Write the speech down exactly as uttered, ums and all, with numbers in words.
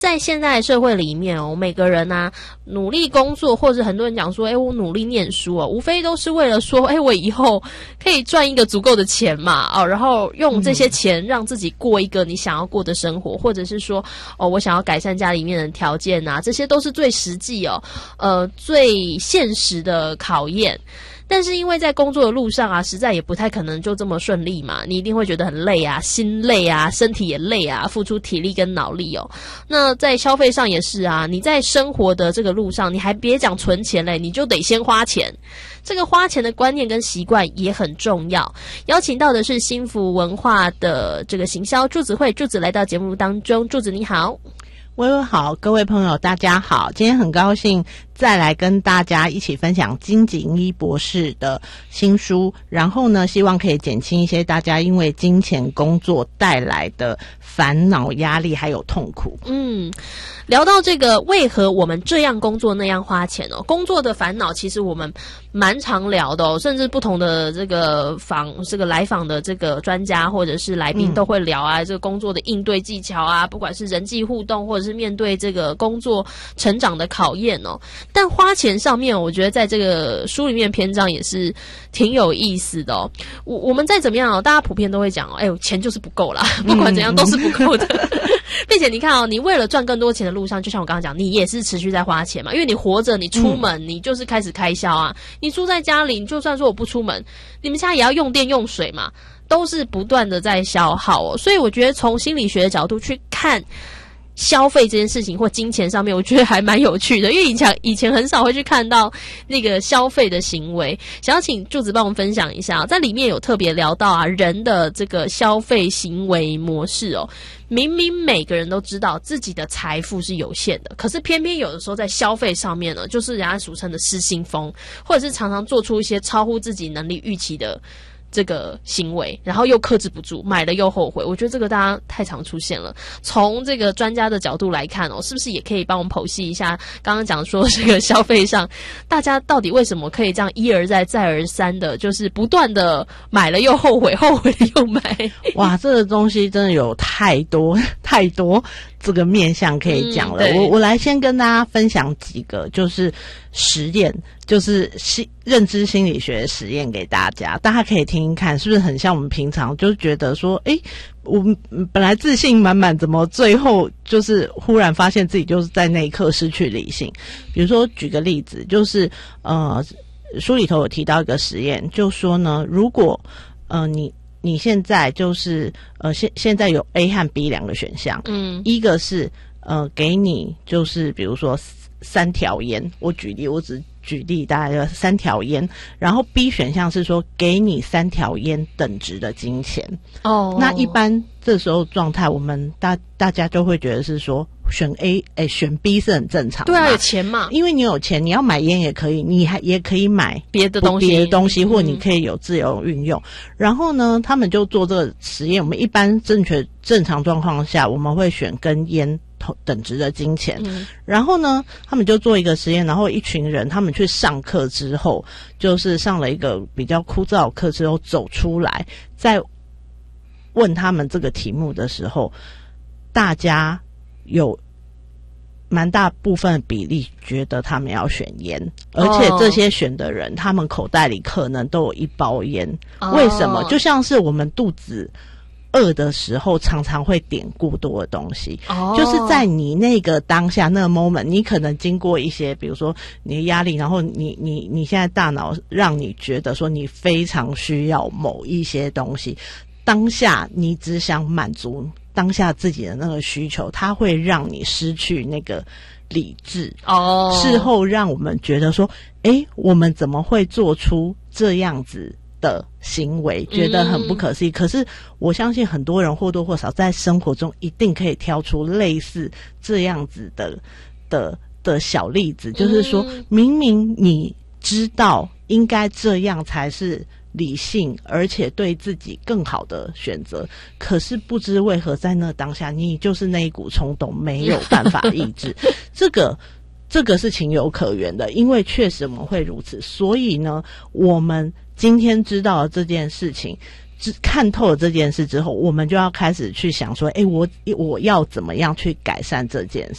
在现在的社会里面哦，每个人啊努力工作，或者很多人讲说，诶，我努力念书哦，无非都是为了说，诶，我以后可以赚一个足够的钱嘛，哦，然后用这些钱让自己过一个你想要过的生活，嗯、或者是说，哦，我想要改善家里面的条件啊，这些都是最实际哦，呃，最现实的考验。但是因为在工作的路上啊，实在也不太可能就这么顺利嘛，你一定会觉得很累啊，心累啊，身体也累啊，付出体力跟脑力哦。那在消费上也是啊，你在生活的这个路上，你还别讲存钱嘞，你就得先花钱。这个花钱的观念跟习惯也很重要。邀请到的是新福文化的这个行销祝子慧，祝子来到节目当中，祝子你好。 微微好，各位朋友大家好，今天很高兴再来跟大家一起分享金景一博士的新书，然后呢希望可以减轻一些大家因为金钱工作带来的烦恼压力还有痛苦。 嗯，聊到这个为何我们这样工作那样花钱哦，工作的烦恼其实我们蛮常聊的哦，甚至不同的这个访这个来访的这个专家或者是来宾都会聊啊、嗯、这个工作的应对技巧啊，不管是人际互动或者是面对这个工作成长的考验哦。但花钱上面我觉得在这个书里面篇章也是挺有意思的哦。我我们再怎么样哦，大家普遍都会讲哦，哎呦钱就是不够啦，不管怎样都是不够的、嗯、并且你看哦，你为了赚更多钱的路上，就像我刚刚讲，你也是持续在花钱嘛，因为你活着，你出门、嗯、你就是开始开销啊，你住在家里，你就算说我不出门，你们家也要用电用水嘛，都是不断的在消耗哦。所以我觉得从心理学的角度去看消费这件事情或金钱上面，我觉得还蛮有趣的，因为以前以前很少会去看到那个消费的行为。想要请祝子帮我们分享一下，在里面有特别聊到啊人的这个消费行为模式哦。明明每个人都知道自己的财富是有限的，可是偏偏有的时候在消费上面呢，就是人家俗称的失心疯，或者是常常做出一些超乎自己能力预期的这个行为，然后又克制不住，买了又后悔。我觉得这个大家太常出现了。从这个专家的角度来看哦，是不是也可以帮我们剖析一下刚刚讲说这个消费上大家到底为什么可以这样一而再再而三的，就是不断的买了又后悔，后悔了又买。 哇，这个东西真的有太多太多这个面向可以讲了、嗯、我我来先跟大家分享几个就是实验，就是认知心理学的实验给大家，大家可以听听看，是不是很像我们平常就是觉得说，诶，我们本来自信满满，怎么最后就是忽然发现自己就是在那一刻失去理性。比如说举个例子，就是呃书里头有提到一个实验，就说呢，如果呃你你现在就是呃现现在有 A 和 B 两个选项，嗯，一个是呃给你就是比如说三条烟，我举例，我只举例大概三条烟，然后 B 选项是说给你三条烟等值的金钱。哦，那一般这时候状态，我们大大家就会觉得是说选 A， 哎，选 B 是很正常的。对啊，有钱嘛， 因为你有钱，你要买烟也可以，你还也可以买别的东西， 别的东西，或你可以有自由运用。嗯、然后呢，他们就做这个实验。我们一般正确正常状况下，我们会选跟烟等值的金钱、嗯、然后呢他们就做一个实验，然后一群人他们去上课之后，就是上了一个比较枯燥的课之后走出来，在问他们这个题目的时候，大家有蛮大部分的比例觉得他们要选烟，而且这些选的人、哦、他们口袋里可能都有一包烟、哦、为什么？就像是我们肚子饿的时候常常会点过多的东西、哦、就是在你那个当下那个 moment， 你可能经过一些比如说你的压力，然后你你你现在大脑让你觉得说你非常需要某一些东西，当下你只想满足当下自己的那个需求，它会让你失去那个理智哦。事后让我们觉得说，诶，我们怎么会做出这样子的行为，觉得很不可思议、嗯、可是我相信很多人或多或少在生活中一定可以挑出类似这样子的的的小例子，就是说明明你知道应该这样才是理性而且对自己更好的选择，可是不知为何在那当下你就是那一股冲动没有办法抑制这个这个是情有可原的，因为确实我们会如此，所以呢我们今天知道的这件事情只看透了这件事之后，我们就要开始去想说，诶，我我要怎么样去改善这件